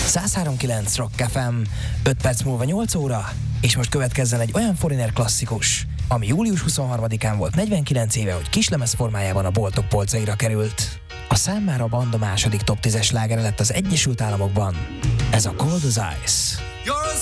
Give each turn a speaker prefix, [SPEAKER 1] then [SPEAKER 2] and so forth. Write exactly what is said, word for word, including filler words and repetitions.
[SPEAKER 1] száz három kilenc Rock ef em, öt perc múlva nyolc óra, és most következzen egy olyan Foreigner klasszikus, ami július huszonharmadikán volt negyvenkilenc éve, hogy kislemez formájában a boltok polcaira került. A számára a banda második top tízes slágere lett az Egyesült Államokban. Ez a Cold as Ice.